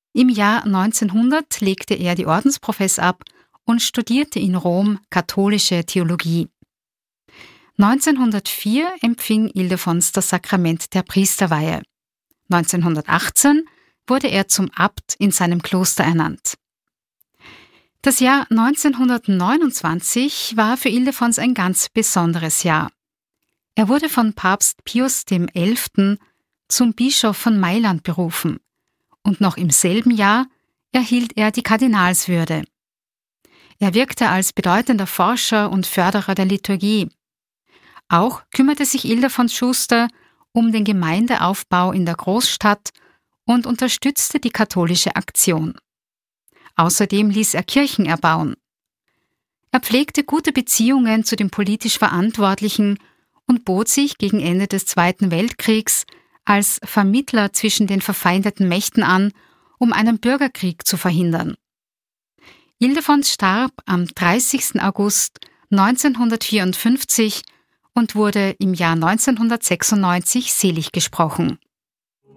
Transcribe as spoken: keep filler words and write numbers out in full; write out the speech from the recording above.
Im Jahr neunzehnhundert legte er die Ordensprofess ab und studierte in Rom katholische Theologie. neunzehnhundertvier empfing Ildefons das Sakrament der Priesterweihe. neunzehnhundertachtzehn wurde er zum Abt in seinem Kloster ernannt. Das Jahr neunzehnhundertneunundzwanzig war für Ildefons ein ganz besonderes Jahr. Er wurde von Papst Pius der Elfte zum Bischof von Mailand berufen und noch im selben Jahr erhielt er die Kardinalswürde. Er wirkte als bedeutender Forscher und Förderer der Liturgie. Auch kümmerte sich Ildefons Schuster um den Gemeindeaufbau in der Großstadt und unterstützte die katholische Aktion. Außerdem ließ er Kirchen erbauen. Er pflegte gute Beziehungen zu den politisch Verantwortlichen und bot sich gegen Ende des Zweiten Weltkriegs als Vermittler zwischen den verfeindeten Mächten an, um einen Bürgerkrieg zu verhindern. Ildefons starb am dreißigsten August neunzehnhundertvierundfünfzig und wurde im Jahr neunzehnhundertsechsundneunzig selig gesprochen.